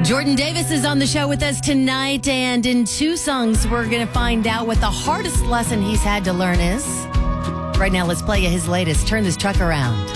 Jordan Davis is on the show with us tonight, and in 2 songs, we're going to find out what the hardest lesson he's had to learn is. Right now, let's play you his latest, Turn This Truck Around.